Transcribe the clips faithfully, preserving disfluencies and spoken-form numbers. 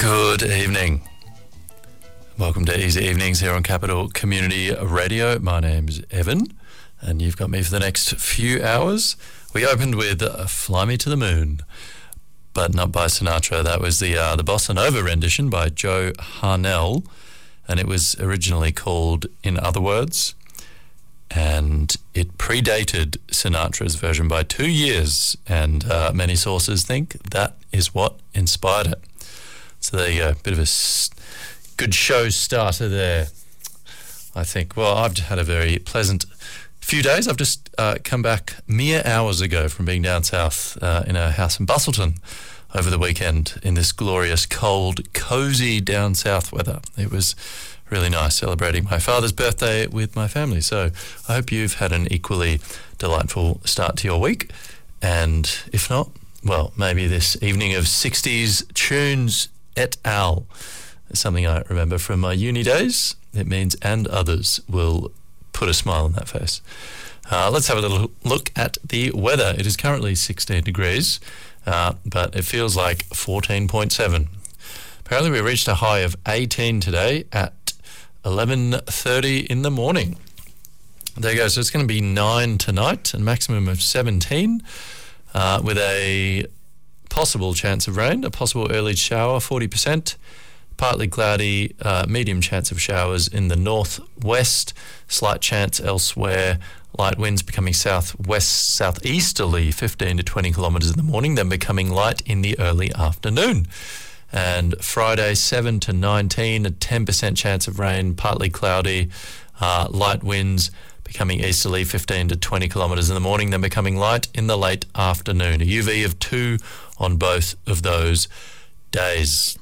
Good evening. Welcome to Easy Evenings here on Capital Community Radio. My name's Evan, and you've got me for the next few hours. We opened with uh, Fly Me to the Moon, but not by Sinatra. That was the uh, the Bossa Nova rendition by Joe Harnell, and it was originally called In Other Words, and it predated Sinatra's version by two years, and uh, many sources think that is what inspired it. So there you go, bit of a s- good show starter there, I think. Well, I've had a very pleasant few days. I've just uh, come back mere hours ago from being down south uh, in a house in Bustleton over the weekend in this glorious, cold, cosy down south weather. It was really nice celebrating my father's birthday with my family. So I hope you've had an equally delightful start to your week. And if not, well, maybe this evening of sixties tunes et al. Is something I remember from my uni days. It means and others will put a smile on that face. Uh, let's have a little look at the weather. It is currently sixteen degrees, uh, but it feels like fourteen point seven. Apparently we reached a high of eighteen today at eleven thirty in the morning. There you go. So it's going to be nine tonight and maximum of seventeen, uh, with a possible chance of rain, a possible early shower, forty percent. Partly cloudy, uh, medium chance of showers in the northwest, slight chance elsewhere, light winds becoming southwest, southeasterly, fifteen to twenty kilometres in the morning, then becoming light in the early afternoon. And Friday, seven to nineteen, a ten percent chance of rain, partly cloudy, uh, light winds becoming easterly, fifteen to twenty kilometres in the morning, then becoming light in the late afternoon. A U V of two on both of those days.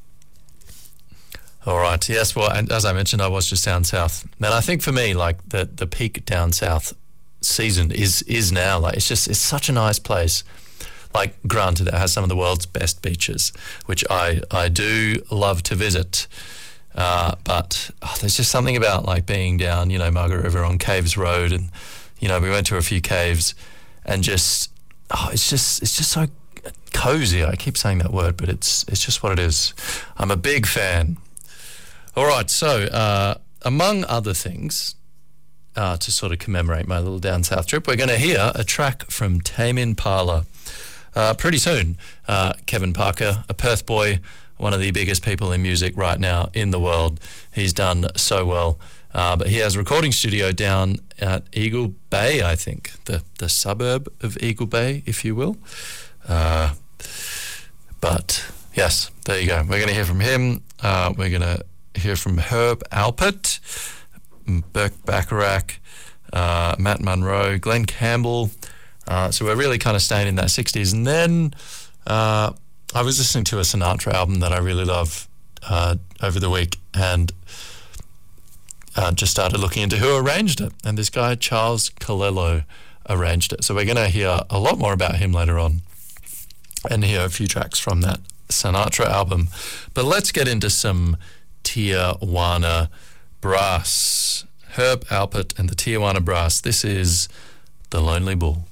All right, yes, well, and as I mentioned, I was just down south. And I think for me, like, the, the peak down south season is is now. Like, it's just, it's such a nice place. Like, granted, it has some of the world's best beaches, which I, I do love to visit. Uh, but oh, there's just something about, like, being down, you know, Margaret River on Caves Road. And, you know, we went to a few caves and just, oh, it's just, it's just so cozy. I keep saying that word, but it's it's just what it is. I'm a big fan. All right, so uh, among other things, uh, to sort of commemorate my little down south trip, we're going to hear a track from Tame Impala. Uh, pretty soon, uh, Kevin Parker, a Perth boy, one of the biggest people in music right now in the world. He's done so well, uh, but he has a recording studio down at Eagle Bay, I think, the, the suburb of Eagle Bay, if you will. Uh, but, yes, there you go. We're going to hear from him. Uh, we're going to hear from Herb Alpert, Burke Bacharach, uh, Matt Monro, Glenn Campbell. Uh, so we're really kind of staying in that sixties. And then uh, I was listening to a Sinatra album that I really love uh, over the week, and uh, just started looking into who arranged it. And this guy, Charles Colello, arranged it. So we're going to hear a lot more about him later on and hear a few tracks from that Sinatra album. But let's get into some Tijuana Brass. Herb Alpert and the Tijuana Brass. This is The Lonely Bull.